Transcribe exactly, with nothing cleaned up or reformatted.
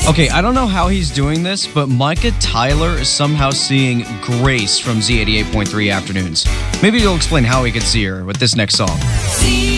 Okay, I don't know how he's doing this, but Micah Tyler is somehow seeing Grace from Z eighty-eight point three Afternoons. Maybe you'll explain how he could see her with this next song. See